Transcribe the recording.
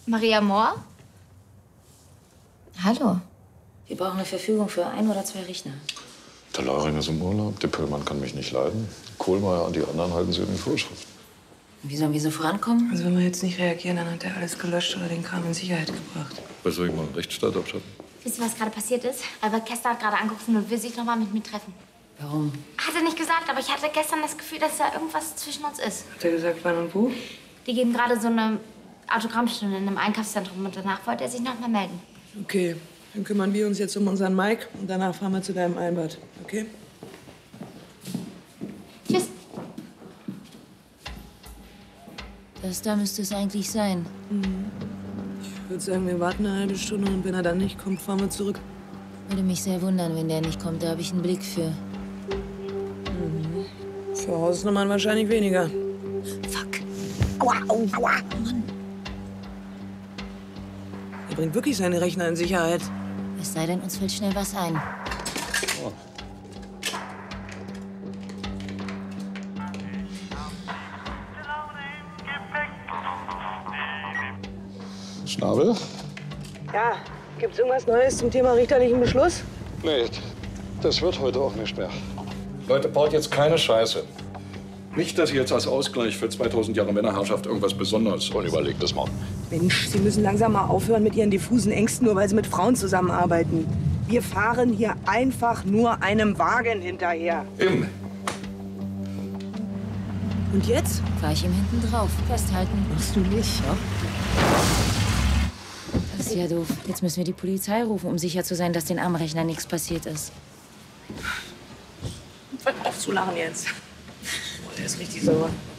Maria Mohr? Hallo. Wir brauchen eine Verfügung für 1 oder 2 Rechner. Der Lauring ist im Urlaub, der Pöllmann kann mich nicht leiden. Kohlmeier und die anderen halten sich an die Vorschriften. Wie sollen wir so vorankommen? Also wenn wir jetzt nicht reagieren, dann hat er alles gelöscht oder den Kram in Sicherheit gebracht. Was soll ich mal einen Rechtsstaat abschaffen? Wisst ihr, was gerade passiert ist? Albert Kester hat gerade angerufen und will sich noch mal mit mir treffen. Warum? Hat er nicht gesagt, aber ich hatte gestern das Gefühl, dass da irgendwas zwischen uns ist. Hat er gesagt, wann und wo? Die geben gerade so eine Autogrammstunde in einem Einkaufszentrum und danach wollte er sich noch mal melden. Okay, dann kümmern wir uns jetzt um unseren Mike und danach fahren wir zu deinem Einbad, okay? Tschüss. Das da müsste es eigentlich sein. Ich würde sagen, wir warten eine halbe Stunde und wenn er dann nicht kommt, fahren wir zurück. Würde mich sehr wundern, wenn der nicht kommt. Da habe ich einen Blick für. Für Hausnummern wahrscheinlich weniger. Fuck. Aua, aua, Mann. Er bringt wirklich seine Rechner in Sicherheit. Es sei denn, uns fällt schnell was ein. Oh. Schnabel? Ja, gibt's irgendwas Neues zum Thema richterlichen Beschluss? Nee, das wird heute auch nicht mehr. Leute, baut jetzt keine Scheiße. Nicht, dass ihr jetzt als Ausgleich für 2000 Jahre Männerherrschaft irgendwas Besonderes Unüberlegtes macht. Mensch, Sie müssen langsam mal aufhören mit Ihren diffusen Ängsten, nur weil Sie mit Frauen zusammenarbeiten. Wir fahren hier einfach nur einem Wagen hinterher. Eben. Und jetzt? Fahr ich ihm hinten drauf. Festhalten. Machst du nicht, ja? Das ist ja doof. Jetzt müssen wir die Polizei rufen, um sicher zu sein, dass den armen Rechner nichts passiert ist. Hör auf zu lachen jetzt. Oh, der ist richtig sauer.